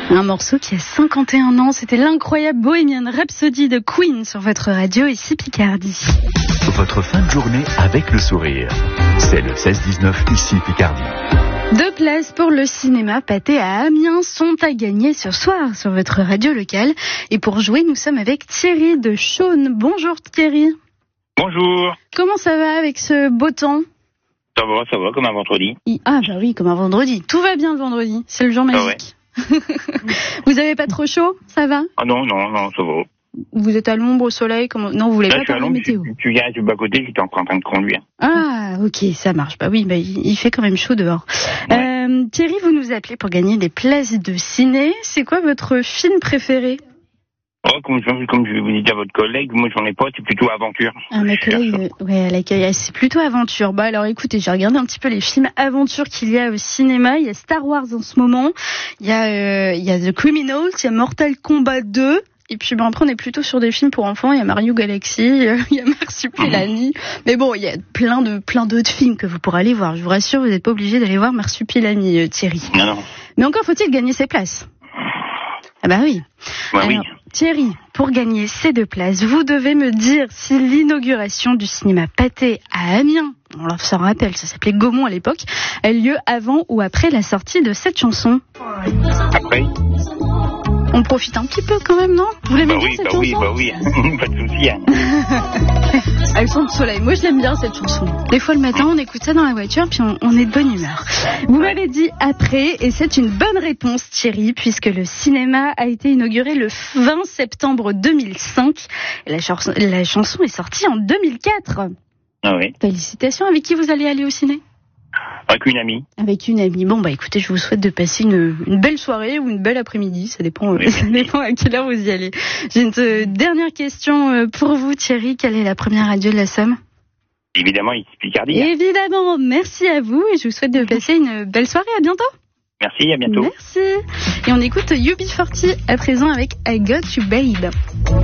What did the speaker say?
Un morceau qui a 51 ans, c'était l'incroyable Bohemian Rhapsody de Queen sur votre radio, ici Picardie. Votre fin de journée avec le sourire. C'est le 16-19 ici Picardie. 2 places pour le cinéma Pathé à Amiens sont à gagner ce soir sur votre radio locale. Et pour jouer, nous sommes avec Thierry de Chaune. Bonjour Thierry. Bonjour. Comment ça va avec ce beau temps ? Ça va, comme un vendredi. Ah bah oui, comme un vendredi. Tout va bien le vendredi, c'est le jour magique. Vous avez pas trop chaud, ça va ? Ah non, ça va. Vous êtes à l'ombre, au soleil, Non, vous voulez là, pas parler météo. Tu viens du bas-côté, j'étais encore en train de conduire. Ah, ok, ça marche. Bah oui, il fait quand même chaud dehors. Ouais. Thierry, vous nous appelez pour gagner des places de ciné. C'est quoi votre film préféré ? Oh, comme je vous ai dit à votre collègue, moi j'en ai pas, c'est plutôt aventure. Ah, ma collègue, ouais, à l'accueil, c'est plutôt aventure. Bah alors écoutez, j'ai regardé un petit peu les films aventure qu'il y a au cinéma. Il y a Star Wars en ce moment, il y a The Criminals, il y a Mortal Kombat 2. Et puis après on est plutôt sur des films pour enfants, il y a Mario Galaxy, il y a Marsupilami. Mais bon, il y a plein d'autres films que vous pourrez aller voir. Je vous rassure, vous n'êtes pas obligé d'aller voir Marsupilami, Thierry. Non. Mais encore faut-il gagner ses places. Ah bah oui. Ouais, alors, oui. Thierry, pour gagner ces 2 places, vous devez me dire si l'inauguration du cinéma Pathé à Amiens, on s'en rappelle, ça s'appelait Gaumont à l'époque, a lieu avant ou après la sortie de cette chanson. Après. On profite un petit peu quand même, non ? Vous l'aimez bien cette chanson ? Bah oui, pas de souci. Hein. Avec son soleil, moi je l'aime bien cette chanson. Des fois le matin on écoute ça dans la voiture puis on est de bonne humeur. Vous m'avez dit après et c'est une bonne réponse Thierry puisque le cinéma a été inauguré le 20 septembre 2005 et la chanson est sortie en 2004. Ah oui. Félicitations, avec qui vous allez aller au ciné ? Avec une amie. Avec une amie. Bon, bah écoutez, je vous souhaite de passer une belle soirée ou une belle après-midi. Ça dépend, ça dépend à quelle heure vous y allez. J'ai une dernière question pour vous, Thierry. Quelle est la première radio de la Somme ? Évidemment, ici Picardie. Évidemment. Merci à vous et je vous souhaite de passer une belle soirée. À bientôt. Merci, à bientôt. Merci. Et on écoute UB40 à présent avec I Got You Babe.